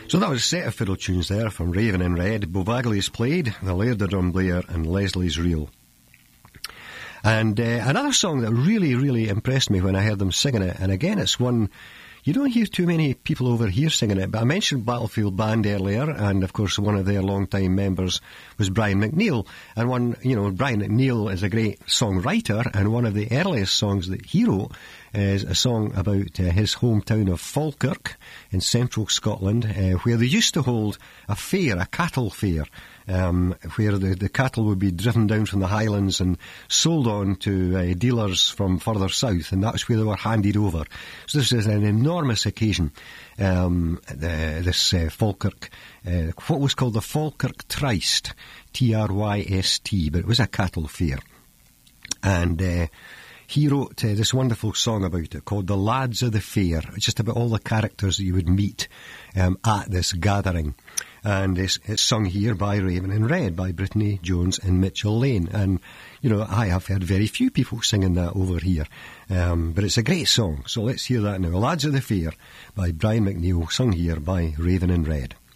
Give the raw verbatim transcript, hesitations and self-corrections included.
So that was a set of fiddle tunes there from Raven in Red. Bovagley's played, the Laird of Drumblair and Leslie's reel. And uh, another song that really, really impressed me when I heard them singing it, and again it's one, you don't hear too many people over here singing it, but I mentioned Battlefield Band earlier, and of course one of their long-time members was Brian McNeill. And one, you know, Brian McNeill is a great songwriter, and one of the earliest songs that he wrote is a song about uh, his hometown of Falkirk in central Scotland, uh, where they used to hold a fair, a cattle fair, um, where the, the cattle would be driven down from the Highlands and sold on to uh, dealers from further south, and that's where they were handed over. So this is an enormous occasion, um, the, this uh, Falkirk, uh, what was called the Falkirk Tryst, T R Y S T, but it was a cattle fair. And uh, he wrote uh, this wonderful song about it called The Lads of the Fair, just about all the characters that you would meet um, at this gathering. And it's, it's sung here by Raven in Red, by Brittany Jones and Mitchell Lane. And, you know, I have heard very few people singing that over here. Um, but it's a great song, so let's hear that now. Lads of the Fair by Brian McNeill, sung here by Raven in Red.